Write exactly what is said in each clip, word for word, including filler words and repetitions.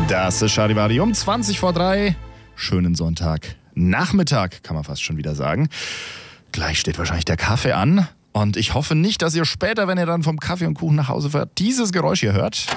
Das ist Charivari um zwanzig vor drei. Schönen Sonntag. Nachmittag, kann man fast schon wieder sagen. Gleich steht wahrscheinlich der Kaffee an. Und ich hoffe nicht, dass ihr später, wenn ihr dann vom Kaffee und Kuchen nach Hause fährt, dieses Geräusch hier hört.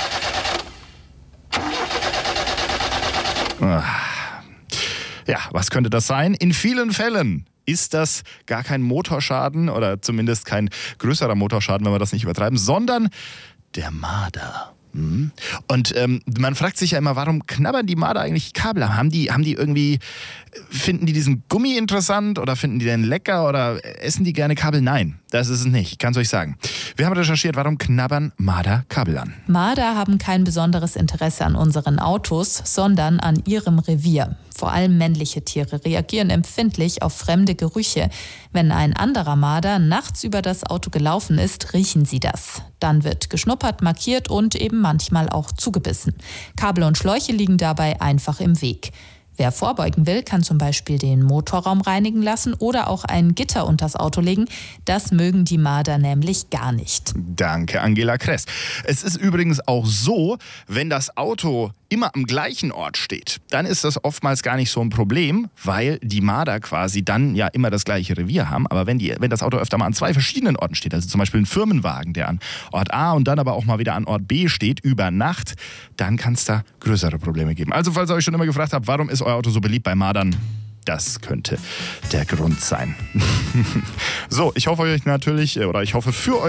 Ja, was könnte das sein? In vielen Fällen ist das gar kein Motorschaden oder zumindest kein größerer Motorschaden, wenn wir das nicht übertreiben, sondern der Marder. Und ähm, man fragt sich ja immer, warum knabbern die Marder eigentlich Kabel am? Haben die, haben die irgendwie, finden die diesen Gummi interessant oder finden die den lecker oder essen die gerne Kabel? Nein, das ist es nicht, ich kann es euch sagen. Wir haben recherchiert, warum knabbern Marder Kabel an? Marder haben kein besonderes Interesse an unseren Autos, sondern an ihrem Revier. Vor allem männliche Tiere reagieren empfindlich auf fremde Gerüche. Wenn ein anderer Marder nachts über das Auto gelaufen ist, riechen sie das. Dann wird geschnuppert, markiert und eben manchmal auch zugebissen. Kabel und Schläuche liegen dabei einfach im Weg. Wer vorbeugen will, kann zum Beispiel den Motorraum reinigen lassen oder auch ein Gitter unters Auto legen. Das mögen die Marder nämlich gar nicht. Danke, Angela Kress. Es ist übrigens auch so, wenn das Auto immer am gleichen Ort steht, dann ist das oftmals gar nicht so ein Problem, weil die Marder quasi dann ja immer das gleiche Revier haben. Aber wenn, die, wenn das Auto öfter mal an zwei verschiedenen Orten steht, also zum Beispiel ein Firmenwagen, der an Ort A und dann aber auch mal wieder an Ort B steht, über Nacht, dann kann es da größere Probleme geben. Also falls ihr euch schon immer gefragt habt, warum ist euer Auto so beliebt bei Mardern? Das könnte der Grund sein. So, ich hoffe euch natürlich, oder ich hoffe für euch,